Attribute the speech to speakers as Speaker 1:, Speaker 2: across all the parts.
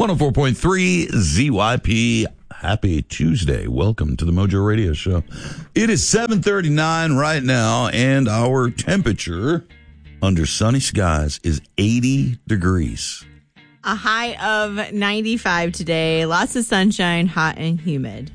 Speaker 1: 104.3 ZYP. Happy Tuesday. Welcome to the Mojo Radio Show. It is 7:39 right now, and our temperature under sunny skies is 80 degrees.
Speaker 2: A high of 95 today. Lots of sunshine, hot and humid.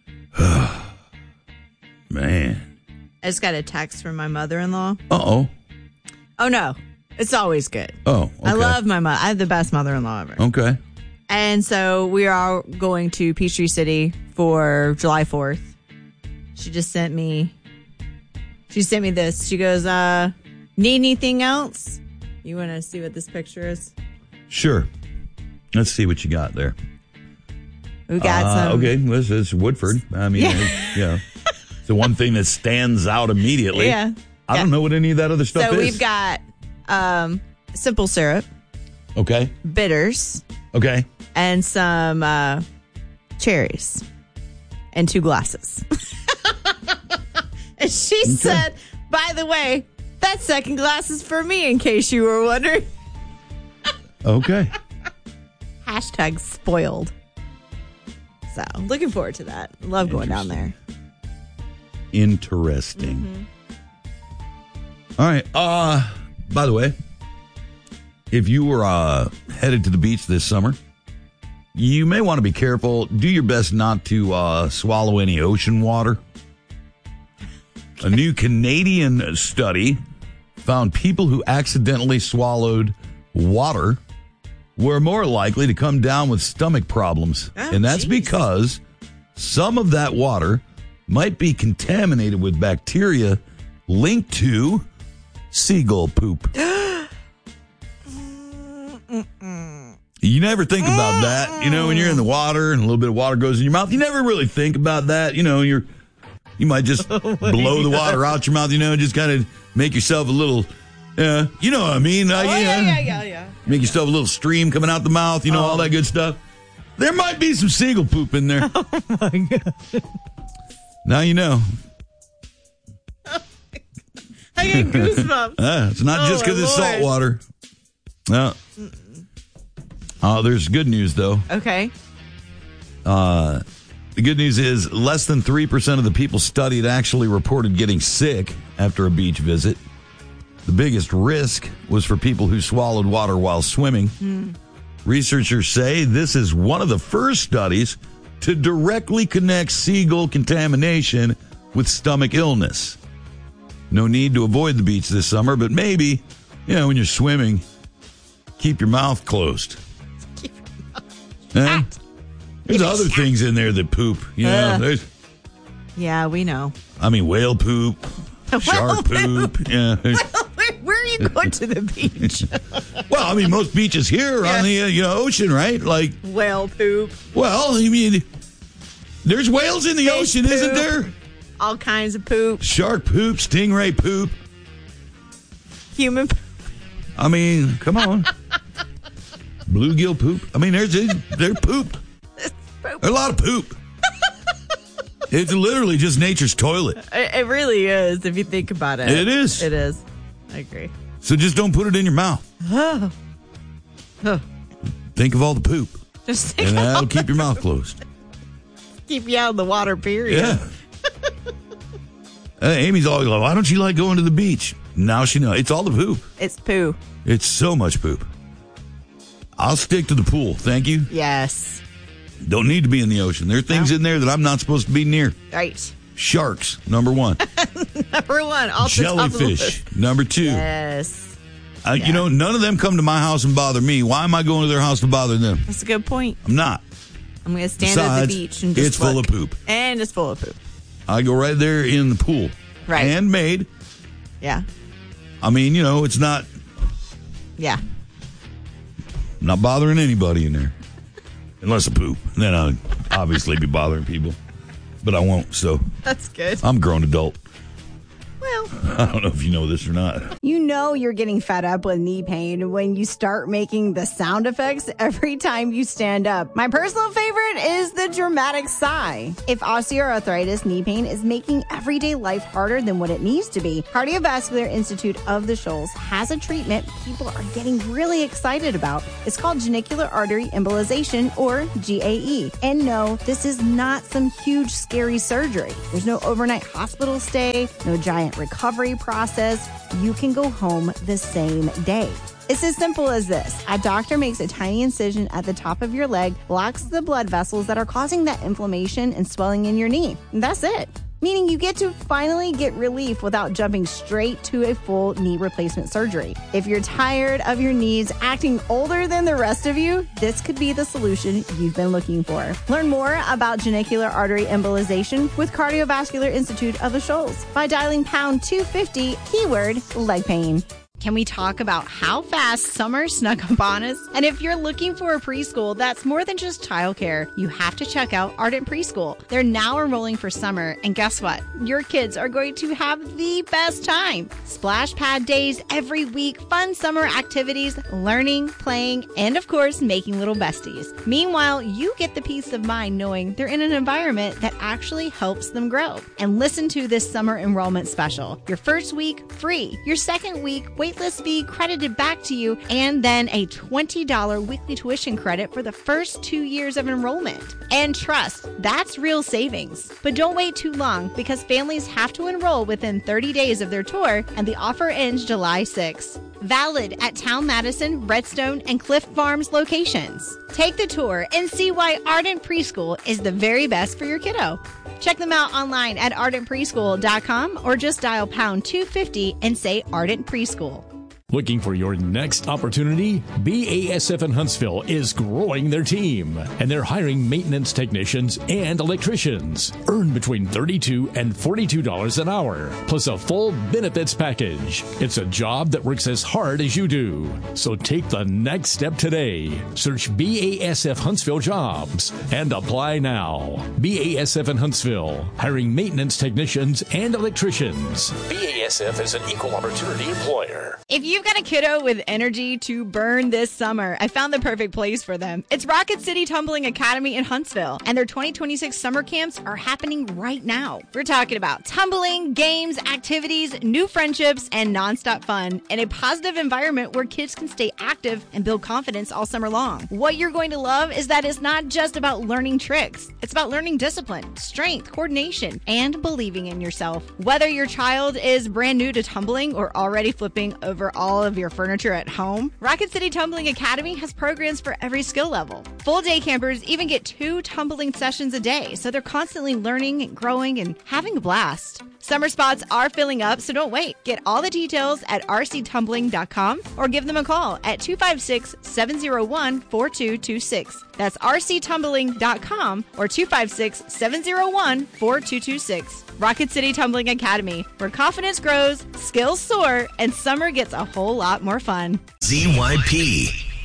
Speaker 1: Man.
Speaker 2: I just got a text from my mother-in-law.
Speaker 1: Uh-oh.
Speaker 2: Oh, no. It's always good.
Speaker 1: Oh, okay.
Speaker 2: I love my mother. I have the best mother-in-law ever.
Speaker 1: Okay.
Speaker 2: And so we are going to Peachtree City for July 4th. She just sent me this. She goes, need anything else? You want to see what this picture is?
Speaker 1: Sure. Let's see what you got there.
Speaker 2: We got some.
Speaker 1: Okay, it's Woodford. I mean, yeah. It's the one thing that stands out immediately.
Speaker 2: Yeah.
Speaker 1: I don't know what any of that other stuff is.
Speaker 2: So we've got simple syrup.
Speaker 1: Okay.
Speaker 2: Bitters.
Speaker 1: Okay.
Speaker 2: And some cherries. And 2 glasses. And she said, by the way, that second glass is for me, in case you were wondering.
Speaker 1: Okay.
Speaker 2: Hashtag spoiled. So, looking forward to that. Love going down there.
Speaker 1: Interesting. Mm-hmm. All right. By the way, if you were headed to the beach this summer, you may want to be careful. Do your best not to swallow any ocean water. A new Canadian study found people who accidentally swallowed water were more likely to come down with stomach problems.
Speaker 2: Oh,
Speaker 1: and that's because some of that water might be contaminated with bacteria linked to seagull poop. You never think about that. You know, when you're in the water and a little bit of water goes in your mouth, you never really think about that. You know, you might just blow the water out your mouth, just kind of make yourself a little, you know what I mean?
Speaker 2: Yeah.
Speaker 1: Make yourself a little stream coming out the mouth, all that good stuff. There might be some seagull poop in there.
Speaker 2: Oh, my God.
Speaker 1: Now you know.
Speaker 2: I get goosebumps.
Speaker 1: It's not just because it's salt water. No. There's good news, though.
Speaker 2: Okay.
Speaker 1: The good news is less than 3% of the people studied actually reported getting sick after a beach visit. The biggest risk was for people who swallowed water while swimming. Researchers say this is one of the first studies to directly connect seagull contamination with stomach illness. No need to avoid the beach this summer, but maybe, when you're swimming, keep your mouth closed. There's other things in there that poop. Yeah,
Speaker 2: we know.
Speaker 1: I mean, whale poop, shark poop. Yeah.
Speaker 2: Where are you going to the beach?
Speaker 1: Well, I mean, most beaches here are on the ocean, right? Like
Speaker 2: whale poop.
Speaker 1: Well, I mean, there's whales in the ocean,
Speaker 2: poop.
Speaker 1: Isn't there?
Speaker 2: All kinds of poop.
Speaker 1: Shark poop, stingray poop,
Speaker 2: human poop.
Speaker 1: I mean, come on. Bluegill poop. I mean, there's poop. There's a lot of poop. It's literally just nature's toilet.
Speaker 2: It really is, if you think about it.
Speaker 1: It is.
Speaker 2: It is. I agree.
Speaker 1: So just don't put it in your mouth. Think of all the poop.
Speaker 2: Just think
Speaker 1: and that'll keep your mouth closed.
Speaker 2: Keep you out of the water, period.
Speaker 1: Yeah. Amy's always like, why don't you like going to the beach? Now she knows. It's all the poop.
Speaker 2: It's poo.
Speaker 1: It's so much poop. I'll stick to the pool. Thank you.
Speaker 2: Yes.
Speaker 1: Don't need to be in the ocean. There are things in there that I'm not supposed to be near.
Speaker 2: Right.
Speaker 1: Sharks, number 1.
Speaker 2: Number 1.
Speaker 1: Jellyfish, number 2.
Speaker 2: Yes.
Speaker 1: None of them come to my house and bother me. Why am I going to their house to bother them?
Speaker 2: That's a good point.
Speaker 1: I'm not.
Speaker 2: I'm going to stand at the beach and just
Speaker 1: it's full of poop.
Speaker 2: And it's full of poop.
Speaker 1: I go right there in the pool.
Speaker 2: Right.
Speaker 1: Handmade.
Speaker 2: Yeah.
Speaker 1: I mean, it's not.
Speaker 2: Yeah.
Speaker 1: I'm not bothering anybody in there. Unless I poop. Then I'll obviously be bothering people. But I won't, so.
Speaker 2: That's good.
Speaker 1: I'm a grown adult.
Speaker 2: Well,
Speaker 1: I don't know if you know this or not.
Speaker 3: You know you're getting fed up with knee pain when you start making the sound effects every time you stand up. My personal favorite is the dramatic sigh. If osteoarthritis knee pain is making everyday life harder than what it needs to be, Cardiovascular Institute of the Shoals has a treatment people are getting really excited about. It's called genicular artery embolization, or GAE. And no, this is not some huge scary surgery. There's no overnight hospital stay, no giant recovery process. You can go home the same day. It's as simple as this. A doctor makes a tiny incision at the top of your leg, blocks the blood vessels that are causing that inflammation and swelling in your knee. And that's it. Meaning you get to finally get relief without jumping straight to a full knee replacement surgery. If you're tired of your knees acting older than the rest of you, this could be the solution you've been looking for. Learn more about genicular artery embolization with Cardiovascular Institute of the Shoals by dialing pound 250, keyword leg pain. Can we talk about how fast summer snuck up on us? And if you're looking for a preschool that's more than just childcare, you have to check out Ardent Preschool. They're now enrolling for summer, and guess what? Your kids are going to have the best time. Splash pad days every week, fun summer activities, learning, playing, and of course, making little besties. Meanwhile, you get the peace of mind knowing they're in an environment that actually helps them grow. And listen to this summer enrollment special. Your first week, free. Your second week, waitlist fee credited back to you, and then a $20 weekly tuition credit for the first 2 years of enrollment. And trust, that's real savings. But don't wait too long, because families have to enroll within 30 days of their tour, and the offer ends July 6th. Valid at Town Madison, Redstone, and Cliff Farms locations. Take the tour and see why Ardent Preschool is the very best for your kiddo. Check them out online at ardentpreschool.com or just dial pound 250 and say Ardent Preschool.
Speaker 4: Looking for your next opportunity? BASF in Huntsville is growing their team, and they're hiring maintenance technicians and electricians. Earn between $32 and $42 an hour, plus a full benefits package. It's a job that works as hard as you do. So take the next step today. Search BASF Huntsville Jobs and apply now. BASF in Huntsville, hiring maintenance technicians and electricians. BASF is an equal opportunity employer.
Speaker 3: If you've got a kiddo with energy to burn this summer, I found the perfect place for them. It's Rocket City Tumbling Academy in Huntsville, and their 2026 summer camps are happening right now. We're talking about tumbling, games, activities, new friendships, and nonstop fun in a positive environment where kids can stay active and build confidence all summer long. What you're going to love is that it's not just about learning tricks. It's about learning discipline, strength, coordination, and believing in yourself. Whether your child is brand new to tumbling or already flipping over all of your furniture at home, Rocket City Tumbling Academy has programs for every skill level. Full day campers even get 2 tumbling sessions a day, so they're constantly learning and growing and having a blast. Summer spots are filling up, so don't wait. Get all the details at rctumbling.com or give them a call at 256-701-4226. That's rctumbling.com or 256-701-4226. Rocket City Tumbling Academy, where confidence grows, skills soar, and summer gets a whole lot more fun.
Speaker 5: ZYP.